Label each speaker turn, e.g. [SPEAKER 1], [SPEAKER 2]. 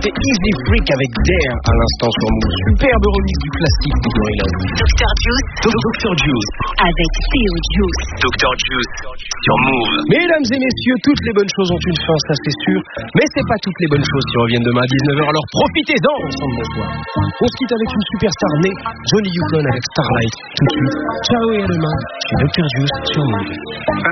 [SPEAKER 1] C'était Easy Freak avec Dare à l'instant sur Move. Superbe remix du classique des Gorillaz.
[SPEAKER 2] Dr Juice.
[SPEAKER 1] Dr Juice.
[SPEAKER 2] Avec Théo Juice.
[SPEAKER 3] Dr Juice sur Move.
[SPEAKER 1] Mesdames et messieurs, toutes les bonnes choses ont une fin, ça c'est sûr. Mais c'est pas toutes les bonnes choses qui reviennent demain à 19h, alors profitez-en ensemble ce soir. On se quitte avec une superstar née, Johnny Yukon avec Starlight. Tout de suite, ciao et à demain chez Dr Juice sur Move.